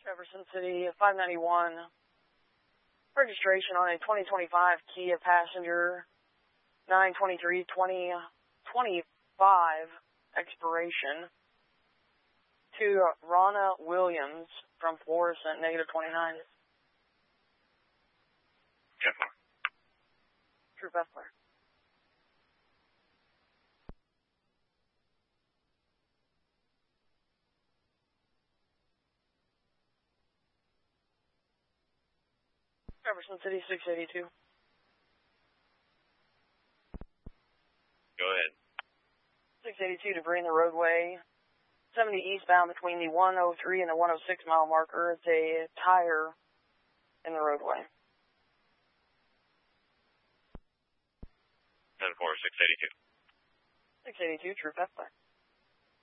Jefferson City, 591. Registration on a 2025 Kia Passenger, 9/23/2025 expiration. To Ronna Williams from Florissant, -29. Jetfire. True Bethler. Jefferson City, 682. Go ahead. 682, debris in the roadway. 70 eastbound between the 103 and the 106 mile marker. It's a tire in the roadway. 10-4, 682. 682, True Bethler.